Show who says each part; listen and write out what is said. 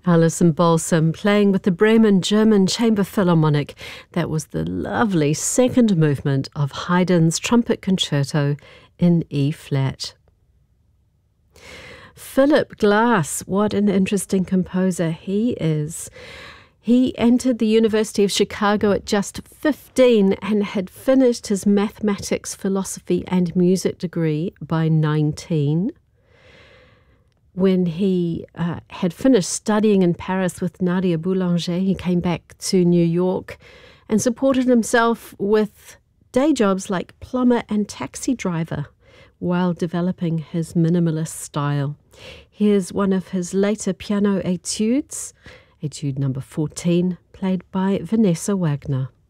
Speaker 1: Alison Balsam playing with the Bremen German Chamber Philharmonic. That was the lovely second movement of Haydn's Trumpet Concerto in E-flat. Philip Glass, what an interesting composer he is. He entered the University of Chicago at just 15 and had finished his mathematics, philosophy and music degree by 19. When he had finished studying in Paris with Nadia Boulanger, he came back to New York and supported himself with day jobs like plumber and taxi driver while developing his minimalist style. Here's one of his later piano etudes, Etude number 14, played by Vanessa Wagner.